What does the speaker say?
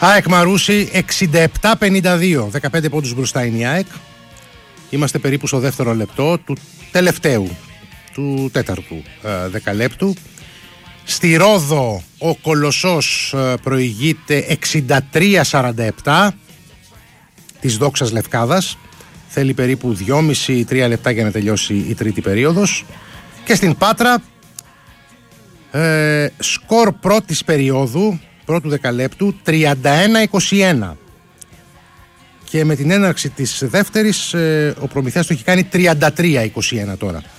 ΑΕΚ Μαρούσι 67-52. 15 πόντους μπροστά είναι η ΑΕΚ. Είμαστε περίπου στο δεύτερο λεπτό του τελευταίου, του τέταρτου δεκαλέπτου. Στη Ρόδο ο Κολοσσός προηγείται 63-47 της Δόξας Λευκάδας. Θέλει περίπου 2,5-3 λεπτά για να τελειώσει η τρίτη περίοδος. Και στην Πάτρα σκορ πρώτης περίοδου, πρώτου δεκαλέπτου, 31-21. Και με την έναρξη της δεύτερης ο Προμηθέας το έχει κάνει 33-21 τώρα.